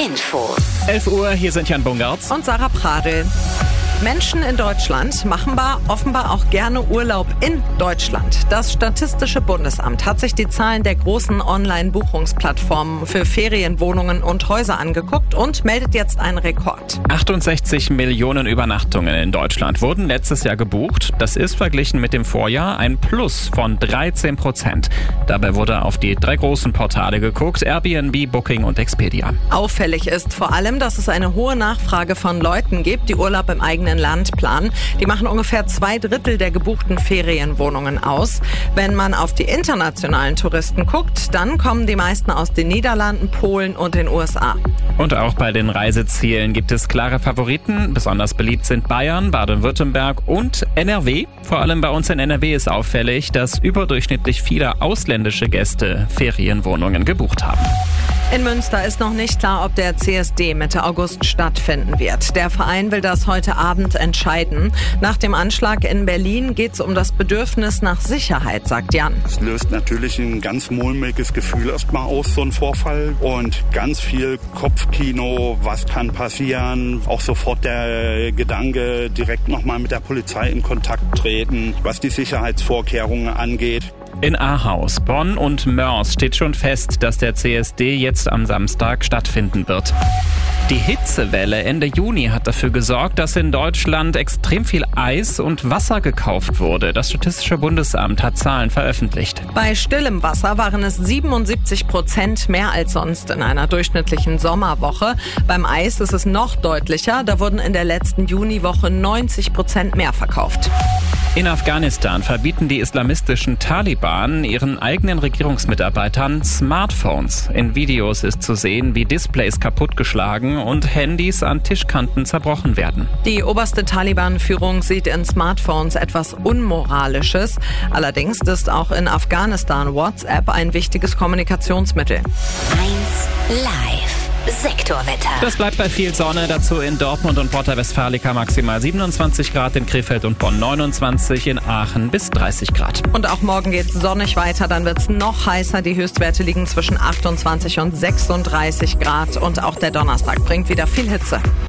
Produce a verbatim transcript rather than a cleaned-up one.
Infos. elf Uhr, hier sind Jan Bungartz und Sarah Pradl. Menschen in Deutschland machen offenbar auch gerne Urlaub in Deutschland. Das Statistische Bundesamt hat sich die Zahlen der großen Online-Buchungsplattformen für Ferienwohnungen und Häuser angeguckt und meldet jetzt einen Rekord. achtundsechzig Millionen Übernachtungen in Deutschland wurden letztes Jahr gebucht. Das ist verglichen mit dem Vorjahr ein Plus von dreizehn Prozent. Dabei wurde auf die drei großen Portale geguckt: Airbnb, Booking und Expedia. Auffällig ist vor allem, dass es eine hohe Nachfrage von Leuten gibt, die Urlaub im eigenen Land planen. Die machen ungefähr zwei Drittel der gebuchten Ferienwohnungen aus. Wenn man auf die internationalen Touristen guckt, dann kommen die meisten aus den Niederlanden, Polen und den U S A. Und auch bei den Reisezielen gibt es klare Favoriten. Besonders beliebt sind Bayern, Baden-Württemberg und N R W. Vor allem bei uns in N R W ist auffällig, dass überdurchschnittlich viele ausländische Gäste Ferienwohnungen gebucht haben. In Münster ist noch nicht klar, ob der C S D Mitte August stattfinden wird. Der Verein will das heute Abend entscheiden. Nach dem Anschlag in Berlin geht es um das Bedürfnis nach Sicherheit, sagt Jan. Es löst natürlich ein ganz mulmiges Gefühl erstmal aus, so ein Vorfall. Und ganz viel Kopfkino, was kann passieren. Auch sofort der Gedanke, direkt nochmal mit der Polizei in Kontakt treten, was die Sicherheitsvorkehrungen angeht. In Ahaus, Bonn und Mörs steht schon fest, dass der C S D jetzt am Samstag stattfinden wird. Die Hitzewelle Ende Juni hat dafür gesorgt, dass in Deutschland extrem viel Eis und Wasser gekauft wurde. Das Statistische Bundesamt hat Zahlen veröffentlicht. Bei stillem Wasser waren es siebenundsiebzig Prozent mehr als sonst in einer durchschnittlichen Sommerwoche. Beim Eis ist es noch deutlicher. Da wurden in der letzten Juniwoche neunzig Prozent mehr verkauft. In Afghanistan verbieten die islamistischen Taliban ihren eigenen Regierungsmitarbeitern Smartphones. In Videos ist zu sehen, wie Displays kaputtgeschlagen und Handys an Tischkanten zerbrochen werden. Die oberste Taliban-Führung sieht in Smartphones etwas Unmoralisches. Allerdings ist auch in Afghanistan WhatsApp ein wichtiges Kommunikationsmittel. eins Live. Sektorwetter. Das bleibt bei viel Sonne, dazu in Dortmund und Porta Westfalica maximal siebenundzwanzig Grad, in Krefeld und Bonn neunundzwanzig, in Aachen bis dreißig Grad. Und auch morgen geht's sonnig weiter, dann wird's noch heißer. Die Höchstwerte liegen zwischen achtundzwanzig und sechsunddreißig Grad und auch der Donnerstag bringt wieder viel Hitze.